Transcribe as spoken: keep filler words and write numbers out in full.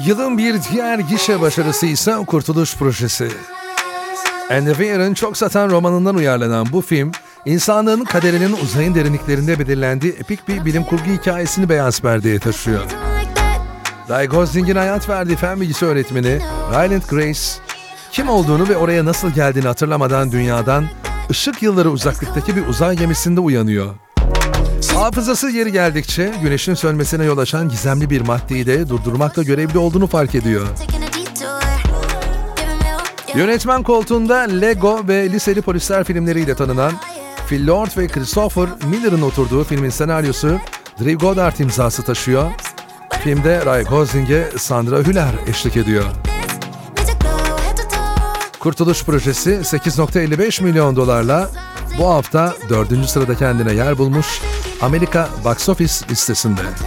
Yılın bir diğer gişe başarısı ise Kurtuluş Projesi. Anne Weir'ın çok satan romanından uyarlanan bu film, insanlığın kaderinin uzayın derinliklerinde belirlendiği epik bir bilim kurgu hikayesini beyaz perdeye taşıyor. Ryan Gosling'in hayat verdiği fen bilgisi öğretmeni Ryland Grace, kim olduğunu ve oraya nasıl geldiğini hatırlamadan dünyadan ışık yılları uzaklıktaki bir uzay gemisinde uyanıyor. Hafızası yeri geldikçe güneşin sönmesine yol açan gizemli bir maddeyi de durdurmakla görevli olduğunu fark ediyor. Yönetmen koltuğunda Lego ve Liseli Polisler filmleriyle tanınan Phil Lord ve Christopher Miller'ın oturduğu filmin senaryosu Drew Goddard imzası taşıyor. Filmde Ryan Gosling'e Sandra Hüller eşlik ediyor. Kurtuluş Projesi sekiz virgül elli beş milyon dolarla bu hafta dördüncü sırada kendine yer bulmuş Amerika Box Office listesinde.